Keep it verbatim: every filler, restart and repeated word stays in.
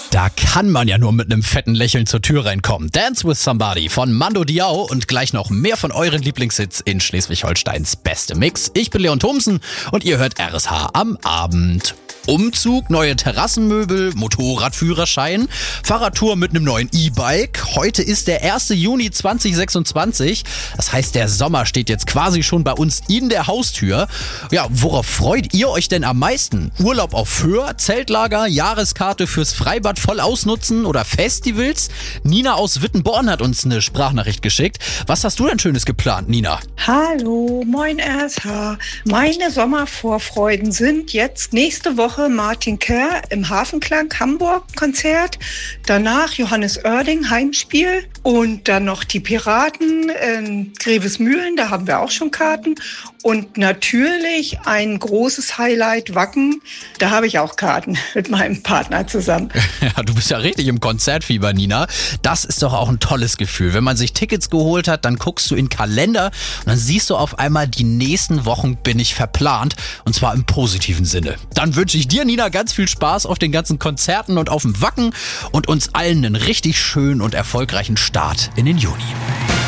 Da kann man ja nur mit einem fetten Lächeln zur Tür reinkommen. Dance with Somebody von Mando Diao und gleich noch mehr von euren Lieblingshits in Schleswig-Holsteins beste Mix. Ich bin Leon Thomsen und ihr hört R S H am Abend. Umzug, neue Terrassenmöbel, Motorradführerschein, Fahrradtour mit einem neuen E-Bike. Heute ist der erste Juni zweitausendsechsundzwanzig. Das heißt, der Sommer steht jetzt quasi schon bei uns in der Haustür. Ja, worauf freut ihr euch denn am meisten? Urlaub auf Föhr, Zeltlager, Jahreskarte fürs Freibad voll ausnutzen oder Festivals? Nina aus Wittenborn hat uns eine Sprachnachricht geschickt. Was hast du denn Schönes geplant, Nina? Hallo, moin R S H. Meine Sommervorfreuden sind jetzt nächste Woche Martin Kerr im Hafenklang Hamburg Konzert, danach Johannes Oerding Heimspiel und dann noch die Piraten in Grevesmühlen, da haben wir auch schon Karten und natürlich ein großes Highlight Wacken, da habe ich auch Karten mit meinem Partner zusammen. Ja, du bist ja richtig im Konzertfieber, Nina. Das ist doch auch ein tolles Gefühl. Wenn man sich Tickets geholt hat, dann guckst du in den Kalender und dann siehst du auf einmal, die nächsten Wochen bin ich verplant und zwar im positiven Sinne. Dann wünsche ich dir, Nina, ganz viel Spaß auf den ganzen Konzerten und auf dem Wacken und uns allen einen richtig schönen und erfolgreichen Start in den Juni.